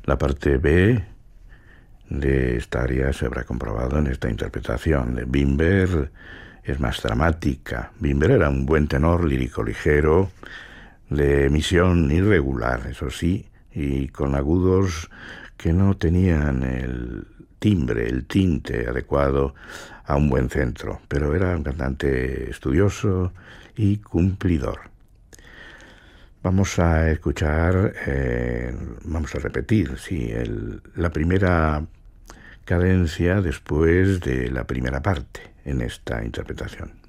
La parte B de esta aria se habrá comprobado en esta interpretación. De Bimber es más dramática. Bimber era un buen tenor lírico ligero, de emisión irregular, eso sí, y con agudos que no tenían el timbre, el tinte adecuado a un buen centro, pero era un cantante estudioso y cumplidor. Vamos a escuchar, vamos a repetir, la primera cadencia después de la primera parte en esta interpretación.